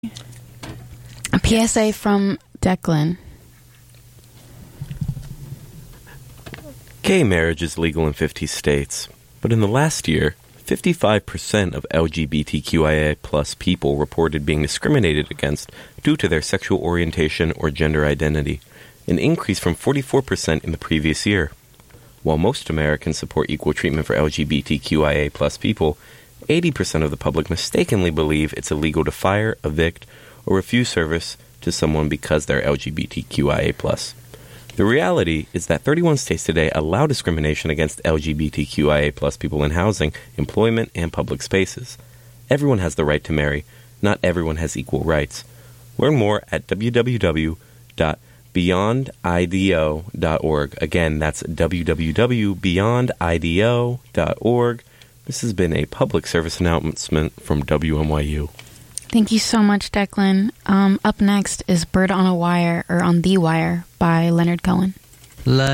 A PSA from Declan. Gay marriage is legal in 50 states, but in the last year, 55% of LGBTQIA plus people reported being discriminated against due to their sexual orientation or gender identity, an increase from 44% in the previous year. While most Americans support equal treatment for LGBTQIA plus people, 80% of the public mistakenly believe it's illegal to fire, evict, or refuse service to someone because they're LGBTQIA plus. The reality is that 31 states today allow discrimination against LGBTQIA plus people in housing, employment, and public spaces. Everyone has the right to marry. Not everyone has equal rights. Learn more at www.beyondido.org. Again, that's www.beyondido.org. This has been a public service announcement from WMYU. Thank you so much, Declan. Up next is Bird on a Wire, or On the Wire, by Leonard Cohen.